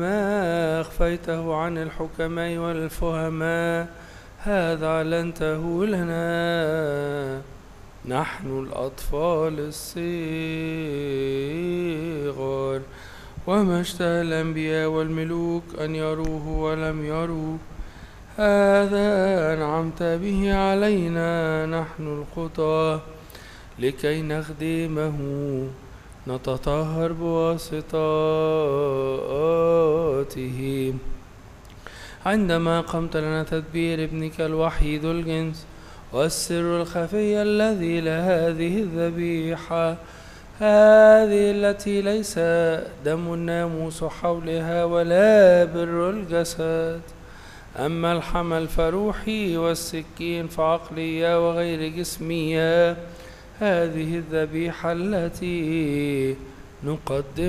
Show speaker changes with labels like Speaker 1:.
Speaker 1: ما أخفيته عن الحكماء والفهماء هذا علنته لنا نحن الأطفال الصغار. وما اشتهى الأنبياء والملوك أن يروه ولم يروه، هذا أنعمت به علينا نحن الخطاة لكي نخدمه نتطهر بواسطته. عندما قمت لنا تدبير ابنك الوحيد الجنس والسر الخفي الذي لهذه الذبيحة، هذه التي ليس دم الناموس حولها ولا بر الجسد، أما الحمل فروحي والسكين فعقلية وغير جسمية، هذه الذبيحة التي نقدم